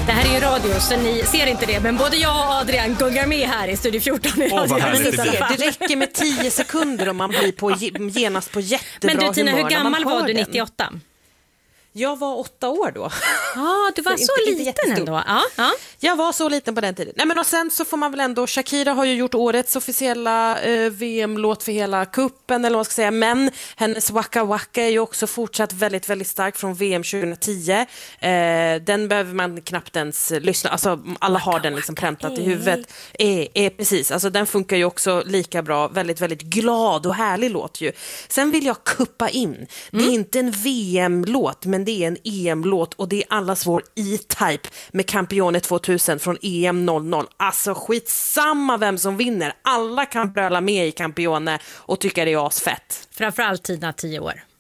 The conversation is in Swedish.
Det här är ju radio så ni ser inte det, men både jag och Adrian gungar med här i Studio 14. Det räcker med 10 sekunder om man blir genast på jättebra humör. Men du Tina, hur gammal var du 98? Jag var 8 år då. Ja, du var så liten ändå. Ja. Jag var så liten på den tiden. Nej, men och sen så får man väl ändå, Shakira har ju gjort årets officiella VM-låt för hela kuppen, eller vad man ska säga, men hennes Waka Waka är ju också fortsatt väldigt, väldigt stark från VM 2010. Den behöver man knappt ens lyssna, alltså alla har den liksom präntat i huvudet. Precis, alltså den funkar ju också lika bra, väldigt, väldigt glad och härlig låt ju. Sen vill jag kuppa in, det är inte en VM-låt, men det är en EM-låt och det är allas vår E-Type med Campione 2000 från EM 00. Alltså skitsamma vem som vinner. Alla kan bröla med i Campione och tycka det är asfett. Framförallt Tina 10 år.